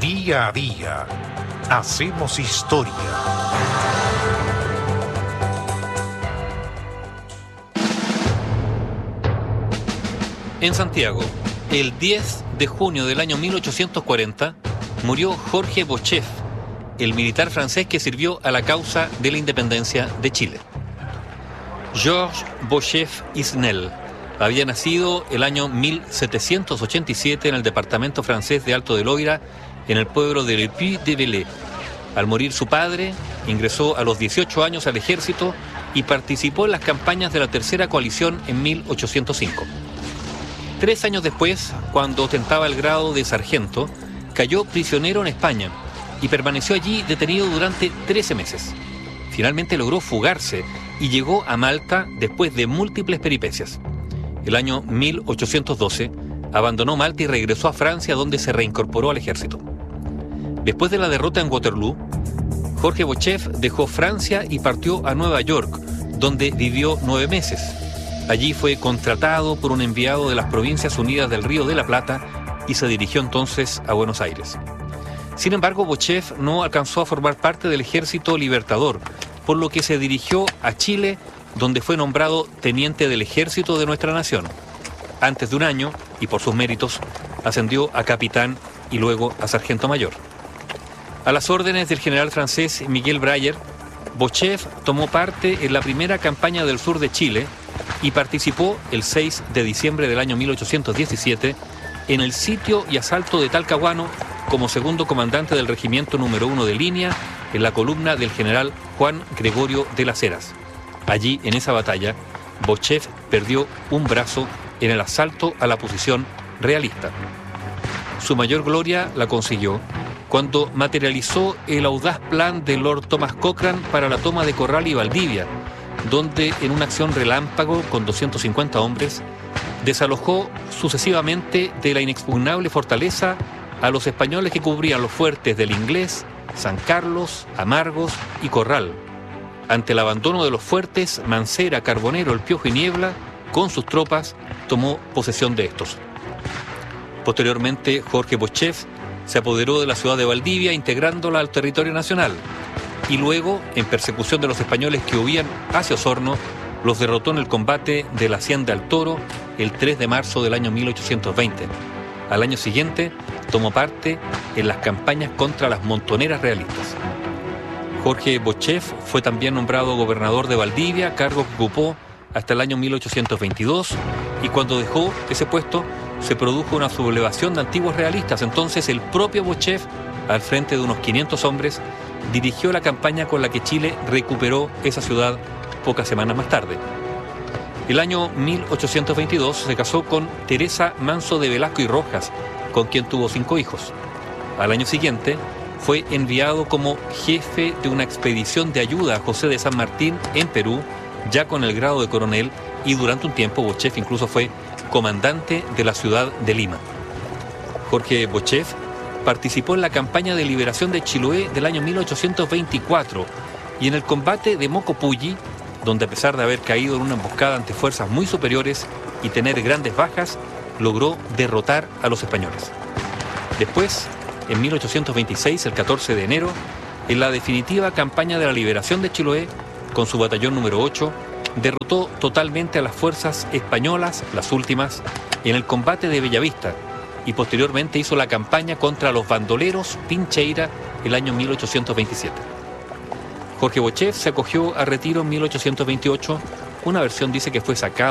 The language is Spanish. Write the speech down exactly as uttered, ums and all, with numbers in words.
Día a día hacemos historia. En Santiago, el diez de junio del año mil ochocientos cuarenta, murió Jorge Beauchef, el militar francés que sirvió a la causa de la independencia de Chile. Georges Beauchef Isnel había nacido el año mil setecientos ochenta y siete en el departamento francés de Alto del Loira, en el pueblo de Le Puy-de-Velay. Al morir su padre, ingresó a los dieciocho años al ejército y participó en las campañas de la Tercera Coalición en mil ochocientos cinco. Tres años después, cuando ostentaba el grado de sargento, cayó prisionero en España y permaneció allí detenido durante trece meses. Finalmente logró fugarse y llegó a Malta después de múltiples peripecias. El año mil ochocientos doce abandonó Malta y regresó a Francia, donde se reincorporó al ejército. Después de la derrota en Waterloo, Jorge Beauchef dejó Francia y partió a Nueva York, donde vivió nueve meses. Allí fue contratado por un enviado de las Provincias Unidas del Río de la Plata y se dirigió entonces a Buenos Aires. Sin embargo, Beauchef no alcanzó a formar parte del Ejército Libertador, por lo que se dirigió a Chile, donde fue nombrado teniente del ejército de nuestra nación. Antes de un año, y por sus méritos, ascendió a capitán y luego a sargento mayor. A las órdenes del general francés Miguel Breyer, Beauchef tomó parte en la primera campaña del sur de Chile y participó el seis de diciembre del año mil ochocientos diecisiete en el sitio y asalto de Talcahuano como segundo comandante del regimiento número uno de línea en la columna del general Juan Gregorio de las Heras. Allí, en esa batalla, Beauchef perdió un brazo en el asalto a la posición realista. Su mayor gloria la consiguió cuando materializó el audaz plan de Lord Thomas Cochrane para la toma de Corral y Valdivia, donde en una acción relámpago con doscientos cincuenta hombres, desalojó sucesivamente de la inexpugnable fortaleza a los españoles que cubrían los fuertes del Inglés, San Carlos, Amargos y Corral. Ante el abandono de los fuertes, Mancera, Carbonero, El Piojo y Niebla, con sus tropas, tomó posesión de estos. Posteriormente, Jorge Beauchef se apoderó de la ciudad de Valdivia, integrándola al territorio nacional, y luego, en persecución de los españoles que huían hacia Osorno, los derrotó en el combate de la Hacienda del Toro el tres de marzo del año mil ochocientos veinte. Al año siguiente, tomó parte en las campañas contra las montoneras realistas. Jorge Beauchef fue también nombrado gobernador de Valdivia, cargo que ocupó hasta el año mil ochocientos veintidós, y cuando dejó ese puesto se produjo una sublevación de antiguos realistas. Entonces el propio Beauchef, al frente de unos quinientos hombres, dirigió la campaña con la que Chile recuperó esa ciudad pocas semanas más tarde. El año mil ochocientos veintidós se casó con Teresa Manso de Velasco y Rojas, con quien tuvo cinco hijos. Al año siguiente fue enviado como jefe de una expedición de ayuda a José de San Martín en Perú, ya con el grado de coronel, y durante un tiempo Beauchef incluso fue comandante de la ciudad de Lima. Jorge Beauchef participó en la campaña de liberación de Chiloé del año mil ochocientos veinticuatro y en el combate de Mocopulli, donde a pesar de haber caído en una emboscada ante fuerzas muy superiores y tener grandes bajas, logró derrotar a los españoles. Después, en mil ochocientos veintiséis, el catorce de enero, en la definitiva campaña de la liberación de Chiloé, con su batallón número ocho, derrotó totalmente a las fuerzas españolas, las últimas, en el combate de Bellavista, y posteriormente hizo la campaña contra los bandoleros Pincheira el año mil ochocientos veintisiete. Jorge Beauchef se acogió a retiro en mil ochocientos veintiocho. Una versión dice que fue sacado